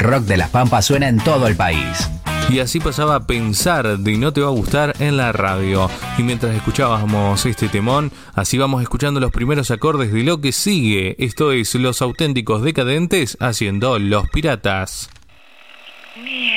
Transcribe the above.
rock de las Pampas suena en todo el país. Y así pasaba Pensar de No Te Va a Gustar en la radio. Y mientras escuchábamos este temón, así vamos escuchando los primeros acordes de lo que sigue. Esto es Los Auténticos Decadentes haciendo Los Piratas. Mierda.